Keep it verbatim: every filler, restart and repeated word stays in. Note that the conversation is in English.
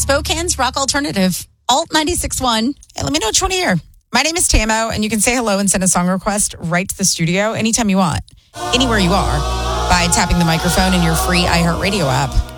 Spokane's Rock Alternative, Alt ninety-six point one. Hey, let me know which one here. My name is Tamo, and you can say hello and send a song request right to the studio anytime you want, anywhere you are, by tapping the microphone in your free iHeartRadio app.